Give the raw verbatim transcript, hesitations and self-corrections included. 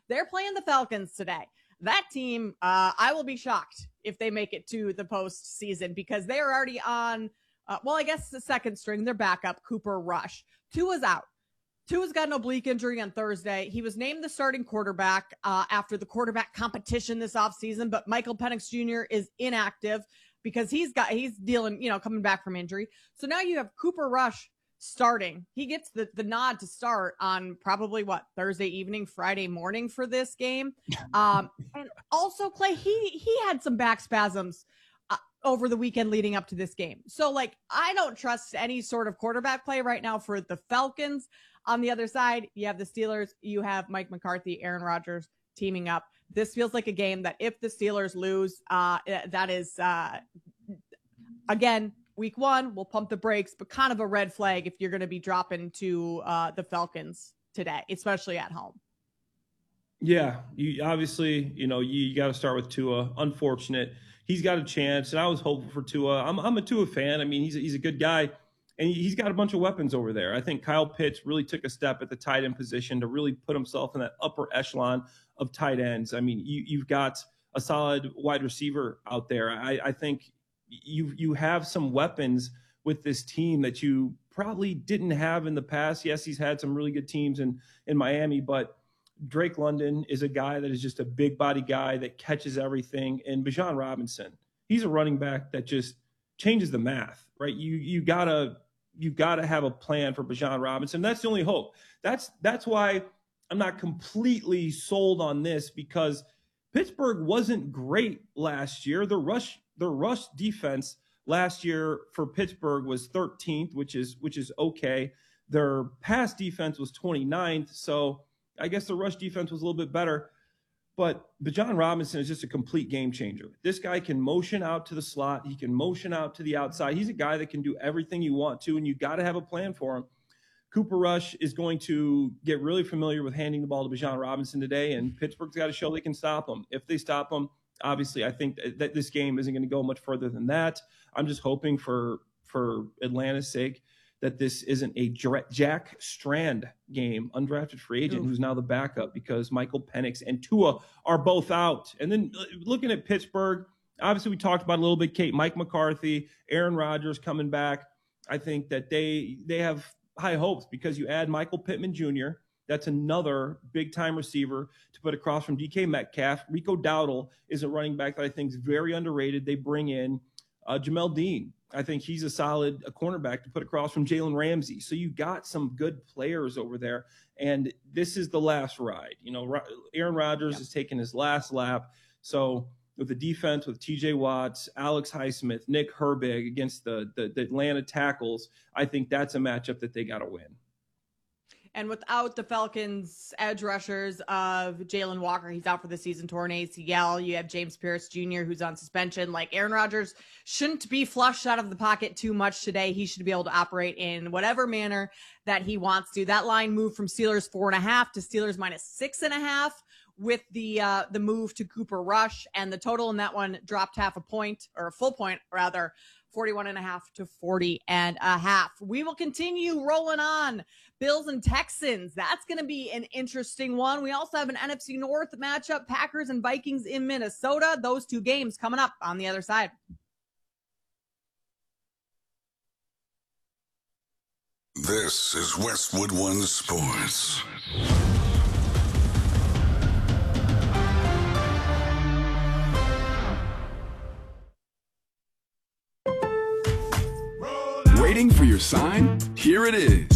They're playing the Falcons today. That team, uh, I will be shocked if they make it to the postseason because they are already on, uh, well, I guess the second string, their backup, Cooper Rush. Tua's out. Tua's got an oblique injury on Thursday. He was named the starting quarterback uh, after the quarterback competition this offseason, but Michael Penix Junior is inactive because he's got he's dealing, you know, coming back from injury. So now you have Cooper Rush starting. He gets the, the nod to start on probably, what, Thursday evening, Friday morning for this game. Um, and also, Clay, he, he had some back spasms uh, over the weekend leading up to this game. So, like, I don't trust any sort of quarterback play right now for the Falcons. On the other side, you have the Steelers, you have Mike McCarthy, Aaron Rodgers teaming up. This feels like a game that if the Steelers lose, uh, that is, uh, again, week one, we'll pump the brakes, but kind of a red flag if you're going to be dropping to uh, the Falcons today, especially at home. Yeah, you obviously, you know, you, you got to start with Tua. Unfortunate. He's got a chance, and I was hopeful for Tua. I'm, I'm a Tua fan. I mean, he's a, he's a good guy. And he's got a bunch of weapons over there. I think Kyle Pitts really took a step at the tight end position to really put himself in that upper echelon of tight ends. I mean, you, you've got a solid wide receiver out there. I, I think you you have some weapons with this team that you probably didn't have in the past. Yes, he's had some really good teams in, in Miami, but Drake London is a guy that is just a big body guy that catches everything. And Bijan Robinson, he's a running back that just changes the math, right? You you gotta you gotta have a plan for Bijan Robinson. That's the only hope. That's that's why I'm not completely sold on this, because Pittsburgh wasn't great last year. The rush the rush defense last year for Pittsburgh was thirteenth, which is which is okay. Their pass defense was twenty-ninth, so I guess the rush defense was a little bit better. But Bijan Robinson is just a complete game changer. This guy can motion out to the slot. He can motion out to the outside. He's a guy that can do everything you want to, and you got to have a plan for him. Cooper Rush is going to get really familiar with handing the ball to Bijan Robinson today, and Pittsburgh's got to show they can stop him. If they stop him, obviously I think that this game isn't going to go much further than that. I'm just hoping for, for Atlanta's sake that this isn't a Jack Strand game, undrafted free agent, Ooh. who's now the backup, because Michael Penix and Tua are both out. And then looking at Pittsburgh, obviously we talked about a little bit, Kate, Mike McCarthy, Aaron Rodgers coming back. I think that they they have high hopes because you add Michael Pittman Junior That's another big-time receiver to put across from D K Metcalf. Rico Dowdle is a running back that I think is very underrated. They bring in uh, Jamel Dean. I think he's a solid a cornerback to put across from Jalen Ramsey. So you got some good players over there, and this is the last ride. You know, Aaron Rodgers yeah. is taking his last lap. So with the defense, with T J Watts, Alex Highsmith, Nick Herbig against the, the, the Atlanta tackles, I think that's a matchup that they got to win. And without the Falcons' edge rushers of Jalen Walker, he's out for the season, torn A C L. You have James Pierce Junior, who's on suspension. Like, Aaron Rodgers shouldn't be flushed out of the pocket too much today. He should be able to operate in whatever manner that he wants to. That line moved from Steelers four and a half to Steelers minus six and a half with the uh, the move to Cooper Rush, and the total in that one dropped half a point, or a full point rather. forty-one and a half to forty and a half. We will continue rolling on. Bills and Texans. That's going to be an interesting one. We also have an N F C North matchup, Packers and Vikings in Minnesota. Those two games coming up on the other side. This is Westwood One Sports. Waiting for your sign? Here it is.